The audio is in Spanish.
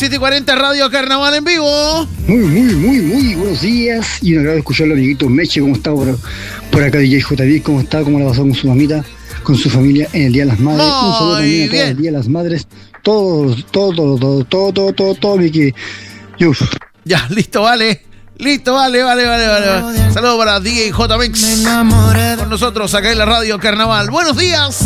7:40 Radio Carnaval en vivo. Muy buenos días. Y un agrado escucharlo, amiguito Meche. ¿Cómo está por acá, DJ JD? ¿Cómo está? ¿Cómo la pasó con su mamita? Con su familia en el Día de las Madres. Un saludo también a todas el Día de las Madres. Todo, Miki. Ya, listo, vale. Saludos para DJ J-Mix. Con nosotros acá en la Radio Carnaval. Buenos días.